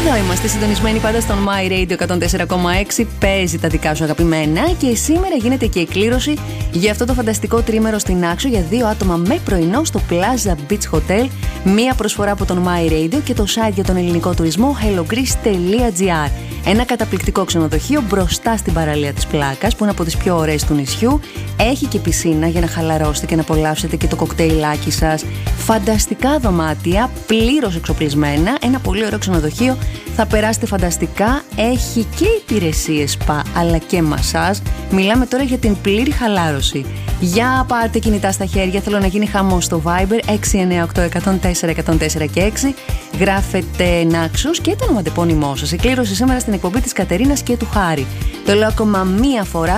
Εδώ είμαστε συντονισμένοι πάντα στον My Radio 104,6. Παίζει τα δικά σου αγαπημένα και σήμερα γίνεται και εκκλήρωση για αυτό το φανταστικό τρίμερο στην Naxos για 2 άτομα με πρωινό στο Plaza Beach Hotel. Μία προσφορά από τον My Radio και το site για τον ελληνικό τουρισμό hellogreece.gr. Ένα καταπληκτικό ξενοδοχείο μπροστά στην παραλία της Πλάκας που είναι από τις πιο ωραίες του νησιού. Έχει και πισίνα για να χαλαρώσετε και να απολαύσετε και το κοκτέιλάκι σας. Φανταστικά δωμάτια, πλήρως εξοπλισμένα. Ένα πολύ ωραίο ξενοδοχείο. Θα περάσετε φανταστικά. Έχει και υπηρεσίες σπα αλλά και μασάζ. Μιλάμε τώρα για την πλήρη χαλάρωση. Για πάρτε κινητά στα χέρια. Θέλω να γίνει χαμός στο Viber 698-104-104 και 6. Γράφετε Naxos και το ονοματεπώνυμό σας. Εκκλήρωση σήμερα στην εκπομπή της Κατερίνας και του Χάρη. Το λέω ακόμα μία φορά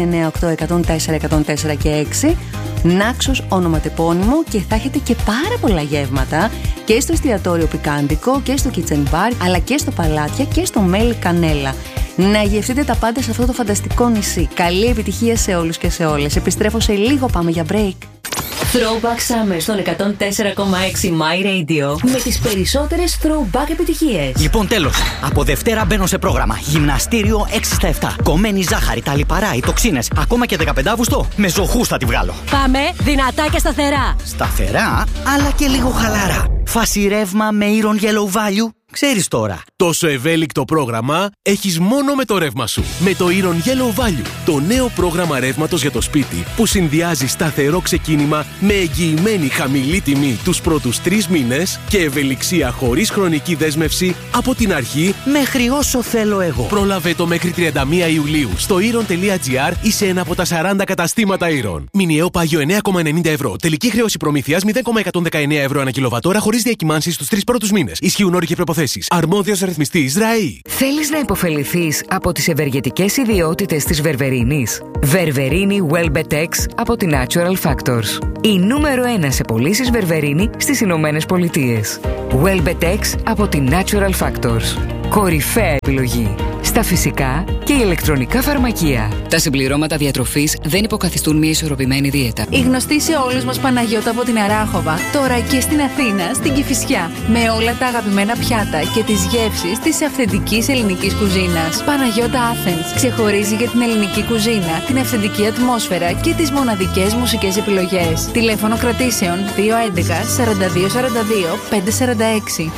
698-104-104 και 6. Naxos ονοματεπώνυμο και θα έχετε και πάρα πολλά γεύματα και στο εστιατόριο Πικάντικο και στο Kitchen Bar αλλά και στο Παλάτια και στο Μέλι Κανέλα. Να γευτείτε τα πάντα σε αυτό το φανταστικό νησί. Καλή επιτυχία σε όλους και σε όλες. Επιστρέφω σε λίγο, πάμε για break. Throwback Summer στον 104,6 My Radio με τις περισσότερες throwback επιτυχίες. Λοιπόν, τέλος. Από Δευτέρα μπαίνω σε πρόγραμμα. Γυμναστήριο 6 στα 7. Κομμένη ζάχαρη, τα λιπαρά, οι τοξίνες. Ακόμα και 15 Αύγουστο με ζωχούς θα τη βγάλω. Πάμε δυνατά και σταθερά. Σταθερά, αλλά και λίγο χαλάρα. Φάση ρεύμα με Iron Yellow Value. Ξέρεις τώρα. Τόσο ευέλικτο πρόγραμμα έχεις μόνο με το ρεύμα σου. Με το Iron Yellow Value, το νέο πρόγραμμα ρεύματος για το σπίτι που συνδυάζει σταθερό ξεκίνημα με εγγυημένη χαμηλή τιμή τους πρώτους 3 μήνες και ευελιξία χωρίς χρονική δέσμευση από την αρχή μέχρι όσο θέλω εγώ. Πρόλαβε το μέχρι 31 Ιουλίου στο iron.gr ή σε ένα από τα 40 καταστήματα Iron. Μηνιαίο πάγιο 9,90 ευρώ. Τελική χρέωση προμήθειας 0,119 ευρώ ανά κιλοβατόρα χωρίς διακυμάνσεις στους 3 πρώτους μήνες. Ισχύουν όροι και προϋποθέσεις. Αρμόδιος ρυθμιστής ΡΑΗ. Θέλεις να υποφεληθείς από τις ευεργετικές ιδιότητες της Βερβερίνης? Βερβερίνη Welbetex από τη Natural Factors. Η νούμερο 1 σε πωλήσεις Βερβερίνη στις Ηνωμένες Πολιτείες. Welbetex από τη Natural Factors. Κορυφαία επιλογή στα φυσικά και ηλεκτρονικά φαρμακεία. Τα συμπληρώματα διατροφής δεν υποκαθιστούν μια ισορροπημένη δίαιτα. Η γνωστή σε όλους μας Παναγιώτα από την Αράχοβα, τώρα και στην Αθήνα, στην Κηφισιά. Με όλα τα αγαπημένα πιάτα και τις γεύσεις της αυθεντικής ελληνικής κουζίνας. Παναγιώτα Athens ξεχωρίζει για την ελληνική κουζίνα, την αυθεντική ατμόσφαιρα και τις μοναδικές μουσικές επιλογές. Τηλέφωνο κρατήσεων 211 42 42 546.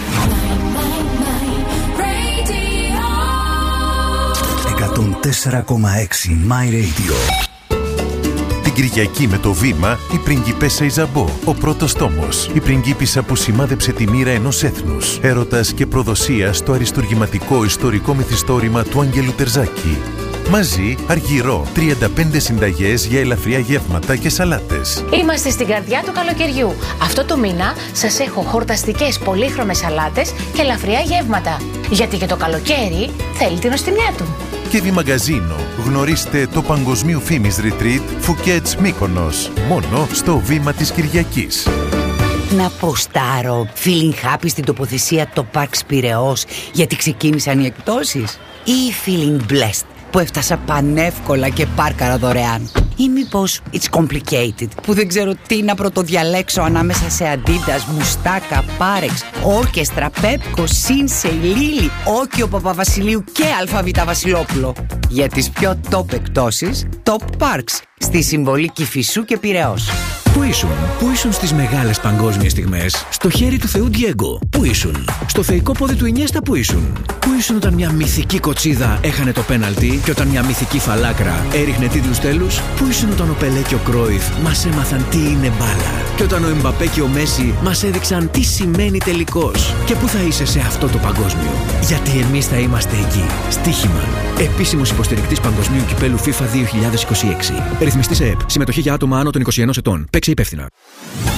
104,6 My Radio. Την Κυριακή με το Βήμα, η πριγκιπέσα Ιζαμπό, ο πρώτος τόμος. Η πριγκίπισσα που σημάδεψε τη μοίρα ενός έθνους. Έρωτας και προδοσία στο αριστουργηματικό ιστορικό μυθιστόρημα του Άγγελου Τερζάκη. Μαζί, αργυρό, 35 συνταγές για ελαφριά γεύματα και σαλάτες. Είμαστε στην καρδιά του καλοκαιριού. Αυτό το μήνα σας έχω χορταστικές πολύχρωμες σαλάτες και ελαφριά γεύματα. Γιατί και το καλοκαίρι θέλει την νοστιμιά του. Και Μαγκαζίνο. Γνωρίστε το παγκοσμίου φήμης retreat Φουκέτς Μύκονος. Μόνο στο Βήμα της Κυριακής. Να ποστάρω feeling happy στην τοποθεσία το Parks Πειραιώς γιατί ξεκίνησαν οι εκπτώσεις, ή feeling blessed που έφτασα πανεύκολα και πάρκαρα δωρεάν, ή μήπως it's complicated που δεν ξέρω τι να πρωτοδιαλέξω ανάμεσα σε Adidas, Μουστάκα, Πάρεξ, Όρκεστρα, Πέπκο, Σίνσεϊ, Λίλι, Όκιο Παπαβασιλείου και Αλφαβήτα Βασιλόπουλο. Για τις πιο top εκπτώσεις, Top Parks στη Συμβολή Κηφισού και Πειραιώς. Πού ήσουν στις μεγάλες παγκόσμιες στιγμές? Στο χέρι του Θεού Ντιέγκο. Πού ήσουν? Στο θεϊκό πόδι του Ινιέστα. Πού ήσουν όταν μια μυθική κοτσίδα έχανε το πέναλτι και όταν μια μυθική φαλάκρα έριχνε τίτλους τέλους? Πού ήσουν όταν ο Πελέ και ο Κρόιφ μας έμαθαν τι είναι μπάλα και όταν ο Εμπαπέ και ο Μέση μας έδειξαν τι σημαίνει τελικός? Και πού θα είσαι σε αυτό το παγκόσμιο? Γιατί εμείς θα είμαστε εκεί. Στοίχημα. Επίσημος υποστηρικτής Παγκοσμίου Κυπέλου FIFA 2026. Ρυθμιστής ΕΕΠ. Συμμετοχή για άτομα άνω των 21 ετών. Παίξε υπεύθυνα.